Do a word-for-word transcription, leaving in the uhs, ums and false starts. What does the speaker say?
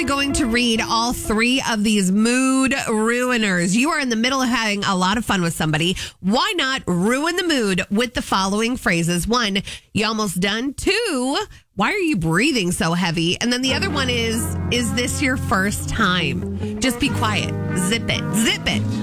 actually going to read all three of these mood ruiners. You are in the middle of having a lot of fun with somebody. Why not ruin the mood with the following phrases? One, you almost done? Two, why are you breathing so heavy? And then the other one is, is this your first time? Just be quiet. Zip it. Zip it.